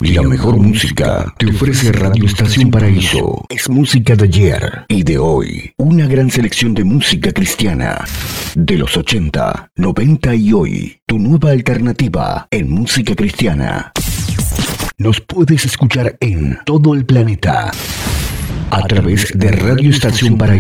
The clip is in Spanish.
La mejor música te ofrece Radio Estación Paraíso. Es música de ayer y de hoy. Una gran selección de música cristiana. De los 80, 90 y hoy. Tu nueva alternativa en música cristiana. Nos puedes escuchar en todo el planeta a través de Radio Estación Paraíso.